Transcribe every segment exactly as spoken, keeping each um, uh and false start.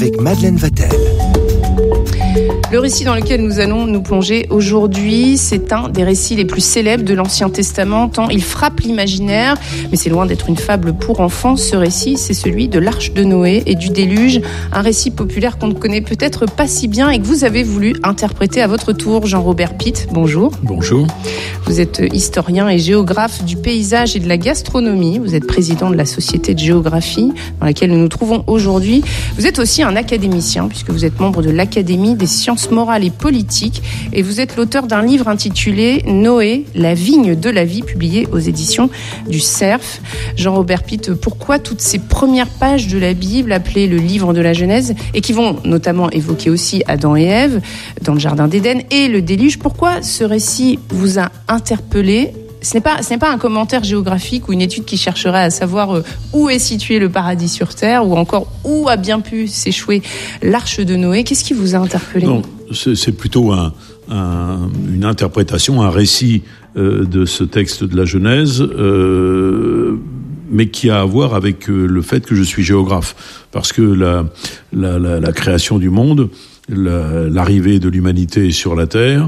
Avec Madeleine Vatel. Le récit dans lequel nous allons nous plonger aujourd'hui, c'est un des récits les plus célèbres de l'Ancien Testament, tant il frappe l'imaginaire, mais c'est loin d'être une fable pour enfants. Ce récit, c'est celui de l'Arche de Noé et du Déluge, un récit populaire qu'on ne connaît peut-être pas si bien et que vous avez voulu interpréter à votre tour. Jean-Robert Pitt, bonjour. Bonjour. Vous êtes historien et géographe du paysage et de la gastronomie. Vous êtes président de la Société de géographie dans laquelle nous nous trouvons aujourd'hui. Vous êtes aussi un académicien puisque vous êtes membre de l'Académie des sciences morales et politiques et vous êtes l'auteur d'un livre intitulé Noé, la vigne de la vie, publié aux éditions du Cerf. Jean-Robert Pitt, pourquoi toutes ces premières pages de la Bible appelées le livre de la Genèse et qui vont notamment évoquer aussi Adam et Ève dans le jardin d'Éden et le déluge, pourquoi ce récit vous a interpellé? Ce n'est pas, ce n'est pas un commentaire géographique ou une étude qui chercherait à savoir où est situé le paradis sur Terre ou encore où a bien pu s'échouer l'arche de Noé. Qu'est-ce qui vous a interpellé? Non, c'est, c'est plutôt un, un, une interprétation, un récit euh, de ce texte de la Genèse, euh, mais qui a à voir avec euh, le fait que je suis géographe. Parce que la, la, la, la création du monde, la, l'arrivée de l'humanité sur la Terre,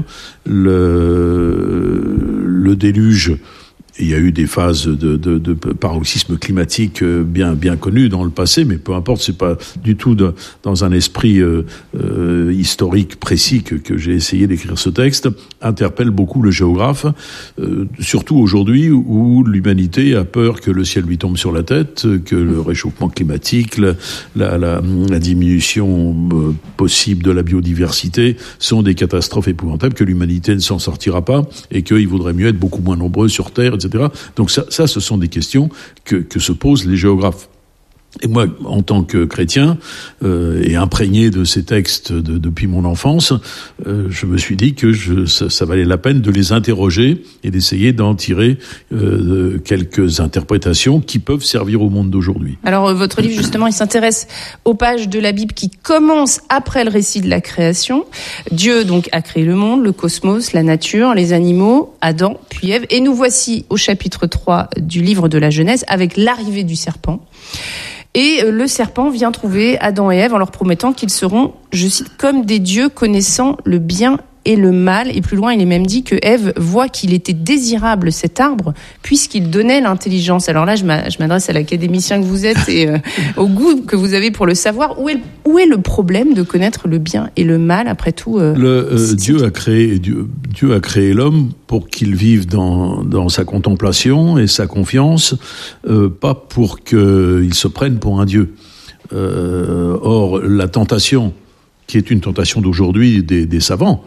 le, le déluge, il y a eu des phases de, de, de paroxysme climatique bien, bien connues dans le passé, mais peu importe, c'est pas du tout de, dans un esprit euh, euh, historique précis que, que j'ai essayé d'écrire ce texte, interpelle beaucoup le géographe, euh, surtout aujourd'hui où l'humanité a peur que le ciel lui tombe sur la tête, que le réchauffement climatique, la, la, la, la diminution euh, possible de la biodiversité sont des catastrophes épouvantables, que l'humanité ne s'en sortira pas et qu'il vaudrait mieux être beaucoup moins nombreux sur Terre, et cetera. Donc ça, ça, ce sont des questions que, que se posent les géographes. Et moi, en tant que chrétien, euh, et imprégné de ces textes de, depuis mon enfance, euh, je me suis dit que je, ça, ça valait la peine de les interroger et d'essayer d'en tirer euh, quelques interprétations qui peuvent servir au monde d'aujourd'hui. Alors, euh, votre livre, justement, il s'intéresse aux pages de la Bible qui commencent après le récit de la création. Dieu, donc, a créé le monde, le cosmos, la nature, les animaux, Adam, puis Ève. Et nous voici au chapitre trois du livre de la Genèse avec l'arrivée du serpent. Et le serpent vient trouver Adam et Ève en leur promettant qu'ils seront, je cite, comme des dieux connaissant le bien et le mal. Et plus loin, il est même dit que Ève voit qu'il était désirable cet arbre puisqu'il donnait l'intelligence. Alors là, je m'adresse à l'académicien que vous êtes et euh, au goût que vous avez pour le savoir. Où est, où est le problème de connaître le bien et le mal, après tout euh, le, euh, Dieu a créé Dieu, Dieu a créé l'homme pour qu'il vive dans, dans sa contemplation et sa confiance, euh, pas pour qu'il se prenne pour un Dieu. Euh, or, la tentation, qui est une tentation d'aujourd'hui des, des savants.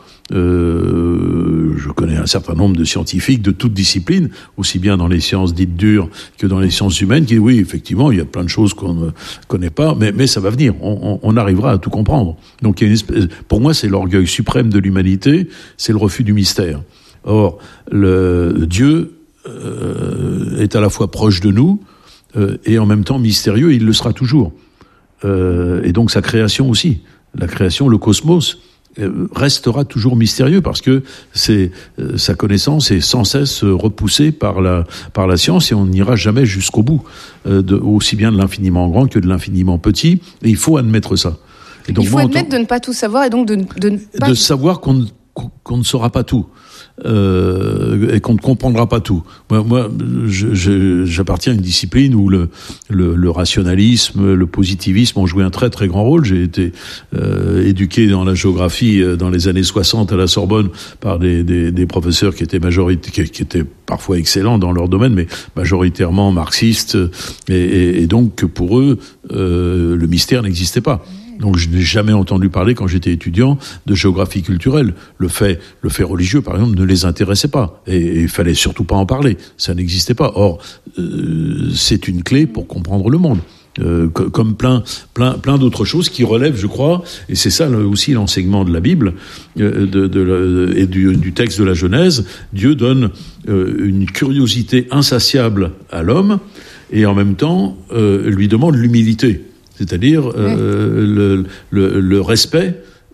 Euh, je connais un certain nombre de scientifiques de toutes disciplines, aussi bien dans les sciences dites dures que dans les sciences humaines, qui disent oui, effectivement, il y a plein de choses qu'on ne connaît pas, mais, mais ça va venir, on, on, on arrivera à tout comprendre. Donc, il y a une espèce, pour moi, c'est l'orgueil suprême de l'humanité, c'est le refus du mystère. Or, le Dieu euh, est à la fois proche de nous euh, et en même temps mystérieux, il le sera toujours. Euh, et donc sa création aussi. La création, le cosmos, restera toujours mystérieux parce que c'est, euh, sa connaissance est sans cesse repoussée par la, par la science et on n'ira jamais jusqu'au bout, euh, de, aussi bien de l'infiniment grand que de l'infiniment petit. Et il faut admettre ça. Et donc, il faut moi, admettre de ne pas tout savoir et donc de, de ne pas... De savoir qu'on, qu'on ne saura pas tout. Euh, et qu'on ne comprendra pas tout. Moi, moi je, je, j'appartiens à une discipline où le, le, le rationalisme, le positivisme ont joué un très très grand rôle. J'ai été euh, éduqué dans la géographie euh, dans les années soixante à la Sorbonne par des, des, des professeurs qui étaient majorité, qui, qui étaient parfois excellents dans leur domaine, mais majoritairement marxistes. Et, et, et donc pour eux, euh, le mystère n'existait pas. Donc je n'ai jamais entendu parler, quand j'étais étudiant, de géographie culturelle. Le fait, le fait religieux, par exemple, ne les intéressait pas. Et, et il fallait surtout pas en parler. Ça n'existait pas. Or, euh, c'est une clé pour comprendre le monde. Euh, comme plein, plein, plein d'autres choses qui relèvent, je crois, et c'est ça aussi l'enseignement de la Bible euh, de, de, de, et du, du texte de la Genèse. Dieu donne euh, une curiosité insatiable à l'homme et en même temps euh, lui demande l'humilité. C'est-à-dire euh, le, le, le respect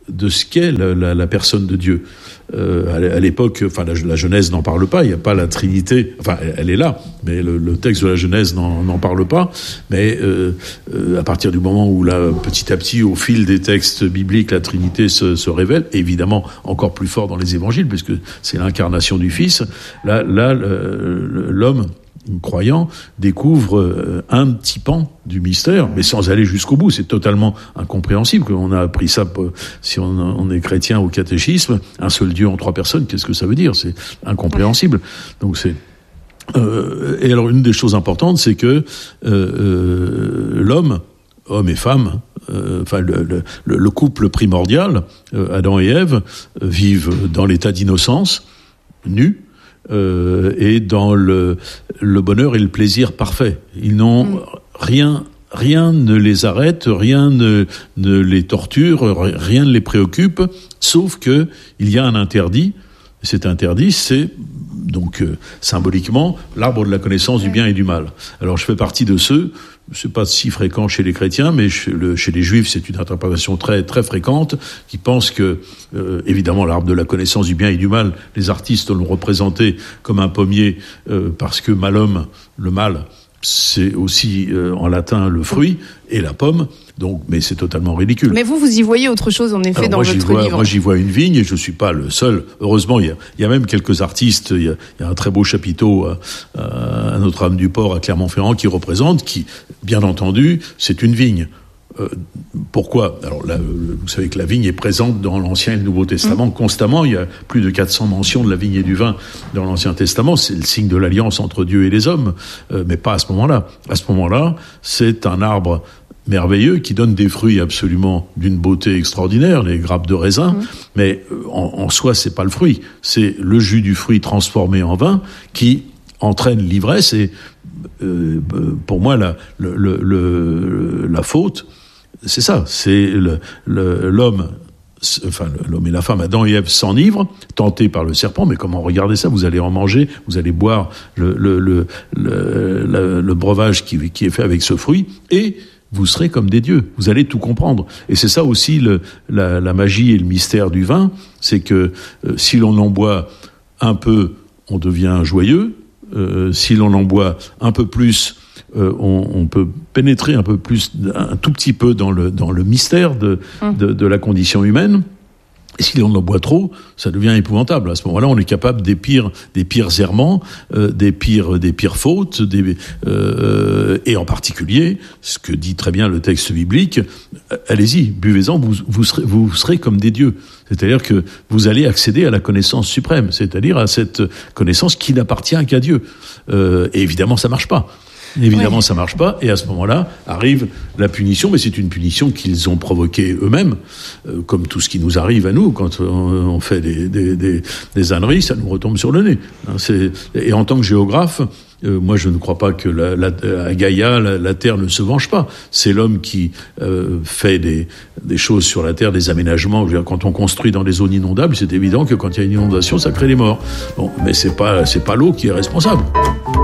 de ce qu'est la, la, la personne de Dieu. Euh, à l'époque, enfin la, la Genèse n'en parle pas, il n'y a pas la Trinité, enfin elle, elle est là, mais le, le texte de la Genèse n'en, n'en parle pas, mais euh, euh, à partir du moment où là, petit à petit, au fil des textes bibliques, la Trinité se, se révèle, évidemment encore plus fort dans les évangiles, puisque c'est l'incarnation du Fils, là, là le, l'homme croyant découvre un petit pan du mystère, mais sans aller jusqu'au bout. C'est totalement incompréhensible. On a appris ça, si on, on est chrétien au catéchisme, un seul Dieu en trois personnes, qu'est-ce que ça veut dire? C'est incompréhensible. Donc c'est euh, et alors une des choses importantes, c'est que euh, euh, l'homme, homme et femme, euh, enfin le, le, le couple primordial, euh, Adam et Ève, euh, vivent dans l'état d'innocence, nus. Euh, et dans le, le bonheur et le plaisir parfait. Ils n'ont mmh. rien, rien ne les arrête, rien ne, ne les torture, rien ne les préoccupe, sauf que il y a un interdit. Cet interdit, c'est donc euh, symboliquement l'arbre de la connaissance du bien et du mal. Alors je fais partie de ceux, c'est pas si fréquent chez les chrétiens, mais chez, le, chez les juifs, c'est une interprétation très très fréquente, qui pense que euh, évidemment l'arbre de la connaissance du bien et du mal, les artistes l'ont représenté comme un pommier euh, parce que malum, le mal, c'est aussi euh, en latin le fruit et la pomme. Donc, mais c'est totalement ridicule. Mais vous, vous y voyez autre chose, en effet, alors dans moi, votre j'y vois, livre. Moi, j'y vois une vigne, et je suis pas le seul. Heureusement, il y a, il y a même quelques artistes. Il y a, il y a un très beau chapiteau à, à Notre-Dame-du-Port, à Clermont-Ferrand, qui représente, qui, bien entendu, c'est une vigne. Euh, pourquoi ? Alors là, vous savez que la vigne est présente dans l'Ancien et le Nouveau Testament mmh. constamment. Il y a plus de quatre cents mentions de la vigne et du vin dans l'Ancien Testament. C'est le signe de l'alliance entre Dieu et les hommes, euh, mais pas à ce moment-là. À ce moment-là, c'est un arbre merveilleux qui donne des fruits absolument d'une beauté extraordinaire, les grappes de raisin. Mmh. Mais en, en soi, c'est pas le fruit, c'est le jus du fruit transformé en vin qui entraîne l'ivresse. Et euh, pour moi, la, le, le, le, la faute, c'est ça, c'est le, le, l'homme, enfin l'homme et la femme, Adam et Ève s'enivrent, tentés par le serpent. Mais comment, regardez ça, vous allez en manger, vous allez boire le, le, le, le, le, le breuvage qui, qui est fait avec ce fruit, et vous serez comme des dieux, vous allez tout comprendre. Et c'est ça aussi le, la, la magie et le mystère du vin, c'est que euh, si l'on en boit un peu, on devient joyeux, euh, si l'on en boit un peu plus, euh, on, on peut pénétrer un peu plus, un tout petit peu dans le, dans le mystère de, hum. de, de la condition humaine. Et si on en boit trop, ça devient épouvantable. À ce moment-là, on est capable des pires, des pires errements, euh, des pires, des pires fautes, des, euh, et en particulier, ce que dit très bien le texte biblique, allez-y, buvez-en, vous, vous serez, vous serez comme des dieux. C'est-à-dire que vous allez accéder à la connaissance suprême, c'est-à-dire à cette connaissance qui n'appartient qu'à Dieu. Euh, et évidemment, ça marche pas. Évidemment, oui. Ça marche pas, et à ce moment-là arrive la punition, mais c'est une punition qu'ils ont provoquée eux-mêmes, euh, comme tout ce qui nous arrive à nous quand on, on fait des, des, des, des âneries, ça nous retombe sur le nez. Hein, c'est, et en tant que géographe, euh, moi je ne crois pas que la, la, à Gaïa la, la terre ne se venge pas. C'est l'homme qui euh, fait des, des choses sur la terre, des aménagements. Je veux dire, quand on construit dans des zones inondables, c'est évident que quand il y a une inondation, ça crée des morts. Bon, mais c'est pas c'est pas l'eau qui est responsable.